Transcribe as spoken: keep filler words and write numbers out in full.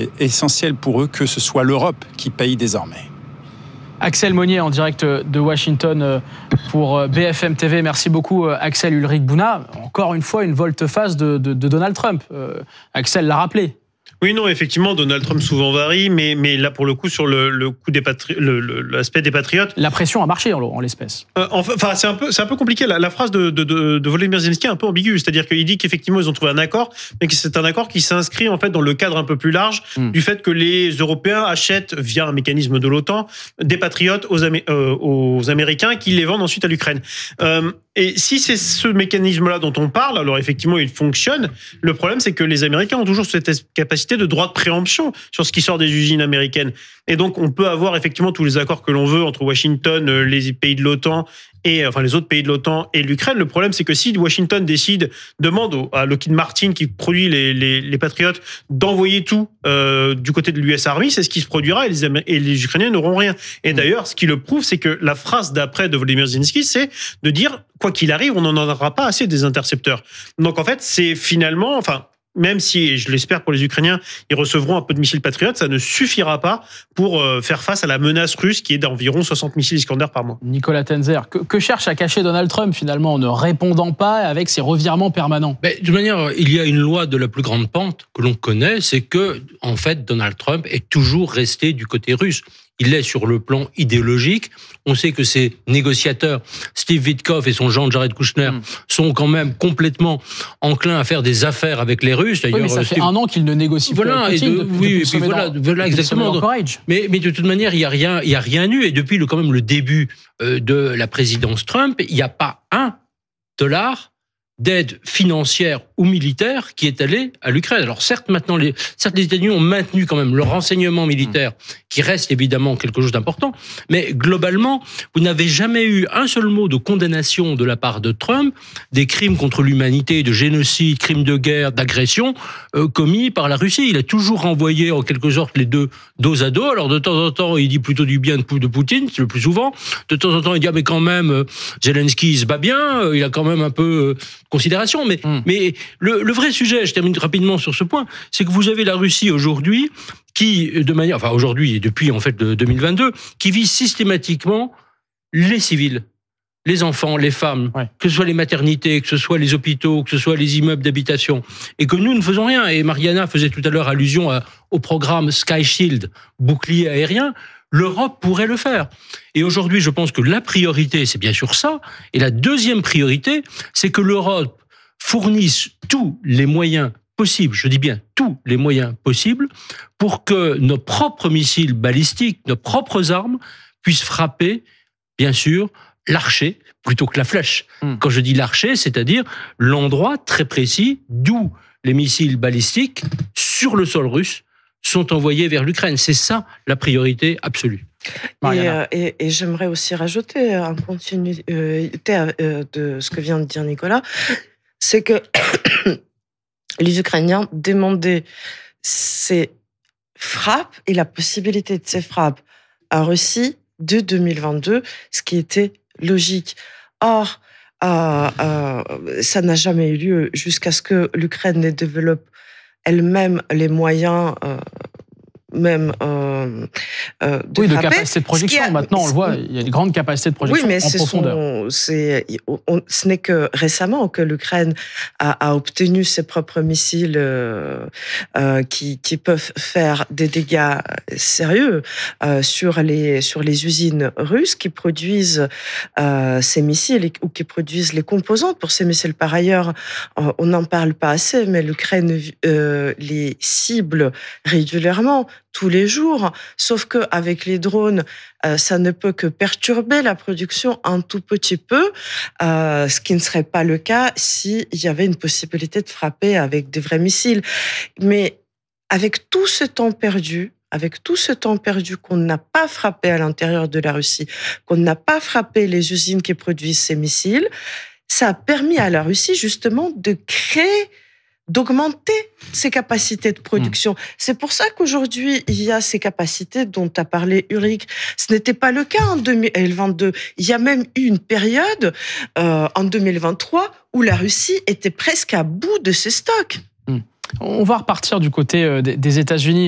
essentiel pour eux que ce soit l'Europe qui paye désormais. Axel Monnier en direct de Washington pour B F M T V. Merci beaucoup Axel. Ulrich Bouna. Encore une fois une volte-face de, de, de Donald Trump. Euh, Axel l'a rappelé. Oui, non, effectivement, Donald Trump souvent varie, mais, mais là, pour le coup, sur le, le coup des patri- le, le, l'aspect des patriotes... La pression a marché, en, en l'espèce. Euh, enfin, c'est un peu, c'est un peu compliqué. La, la phrase de, de, de, de Volodymyr Zelensky est un peu ambiguë. C'est-à-dire qu'il dit qu'effectivement, ils ont trouvé un accord, mais que c'est un accord qui s'inscrit, en fait, dans le cadre un peu plus large mm. du fait que les Européens achètent, via un mécanisme de l'OTAN, des patriotes aux, Amé- euh, aux Américains qui les vendent ensuite à l'Ukraine. Euh, et si c'est ce mécanisme-là dont on parle, alors effectivement, il fonctionne. Le problème, c'est que les Américains ont toujours cette capacité de droit de préemption sur ce qui sort des usines américaines. Et donc, on peut avoir effectivement tous les accords que l'on veut entre Washington, les pays de l'OTAN et enfin les autres pays de l'OTAN et l'Ukraine. Le problème, c'est que si Washington décide, demande à Lockheed Martin qui produit les, les, les Patriotes d'envoyer tout euh, du côté de l'U S Army, c'est ce qui se produira et les, Amé- et les Ukrainiens n'auront rien. Et d'ailleurs, ce qui le prouve, c'est que la phrase d'après de Volodymyr Zelensky, c'est de dire quoi qu'il arrive, on n'en aura pas assez des intercepteurs. Donc en fait, c'est finalement, enfin. Même si, je l'espère pour les Ukrainiens, ils recevront un peu de missiles Patriot, ça ne suffira pas pour faire face à la menace russe qui est d'environ soixante missiles Iskander par mois. Nicolas Tenzer, que, que cherche à cacher Donald Trump finalement en ne répondant pas avec ses revirements permanents ? Mais, de toute manière, il y a une loi de la plus grande pente que l'on connaît, c'est que, en fait, Donald Trump est toujours resté du côté russe. Il est sur le plan idéologique. On sait que ses négociateurs, Steve Witkoff et son Jean Jared Kushner, mm. sont quand même complètement enclins à faire des affaires avec les Russes. D'ailleurs, oui, mais ça fait Steve... un an qu'il ne négocie voilà, plus avec Poutine. Et de, depuis, oui, depuis et puis voilà, dans, voilà exactement. Donc, mais, mais de toute manière, il n'y a rien, il y a rien eu. Et depuis le, quand même le début de la présidence Trump, il n'y a pas un dollar d'aide financière ou militaire qui est allée à l'Ukraine. Alors certes, maintenant, les, certes, les États-Unis ont maintenu quand même le renseignement militaire, qui reste évidemment quelque chose d'important, mais globalement, vous n'avez jamais eu un seul mot de condamnation de la part de Trump des crimes contre l'humanité, de génocide, crimes de guerre, d'agression euh, commis par la Russie. Il a toujours renvoyé en quelque sorte les deux dos à dos. Alors de temps en temps, il dit plutôt du bien de Poutine, c'est le plus souvent. De temps en temps, il dit ah, mais quand même, euh, Zelensky il se bat bien, euh, il a quand même un peu euh, considération. Mais, mm. mais le, le vrai sujet, je termine rapidement sur ce point, c'est que vous avez la Russie aujourd'hui qui, de manière, enfin aujourd'hui et depuis en fait de deux mille vingt-deux, qui vise systématiquement les civils, les enfants, les femmes, ouais. que ce soit les maternités, que ce soit les hôpitaux, que ce soit les immeubles d'habitation, et que nous ne faisons rien. Et Mariana faisait tout à l'heure allusion à, au programme Sky Shield, bouclier aérien. L'Europe pourrait le faire. Et aujourd'hui, je pense que la priorité, c'est bien sûr ça. Et la deuxième priorité, c'est que l'Europe fournisse tous les moyens possibles, je dis bien tous les moyens possibles, pour que nos propres missiles balistiques, nos propres armes, puissent frapper, bien sûr, l'archer plutôt que la flèche. Mmh. Quand je dis l'archer, c'est-à-dire l'endroit très précis d'où les missiles balistiques sur le sol russe sont envoyés vers l'Ukraine. C'est ça la priorité absolue. Et, euh, et, et j'aimerais aussi rajouter en continuité euh, de ce que vient de dire Nicolas, c'est que les Ukrainiens demandaient ces frappes et la possibilité de ces frappes en Russie de deux mille vingt-deux, ce qui était logique. Or, euh, euh, ça n'a jamais eu lieu jusqu'à ce que l'Ukraine ne développe elle-même les moyens euh, même euh, euh, de oui, frapper. de capacité de projection. A, Maintenant, on le voit, il y a des grandes capacités de projection oui, mais en profondeur. Son, c'est, on, ce n'est que récemment que l'Ukraine a, a obtenu ses propres missiles euh, euh, qui, qui peuvent faire des dégâts sérieux euh, sur les sur les usines russes qui produisent euh, ces missiles ou qui produisent les composantes pour ces missiles. Par ailleurs, euh, on n'en parle pas assez, mais l'Ukraine euh, les cible régulièrement, tous les jours, sauf qu'avec les drones, euh, ça ne peut que perturber la production un tout petit peu, euh, ce qui ne serait pas le cas s'il y avait une possibilité de frapper avec des vrais missiles. Mais avec tout ce temps perdu, avec tout ce temps perdu qu'on n'a pas frappé à l'intérieur de la Russie, qu'on n'a pas frappé les usines qui produisent ces missiles, ça a permis à la Russie justement de créer d'augmenter ses capacités de production. Mmh. C'est pour ça qu'aujourd'hui, il y a ces capacités dont a parlé Ulrich. Ce n'était pas le cas en deux mille vingt-deux. Il y a même eu une période, euh, en deux mille vingt-trois, où la Russie était presque à bout de ses stocks. Mmh. On va repartir du côté des États-Unis.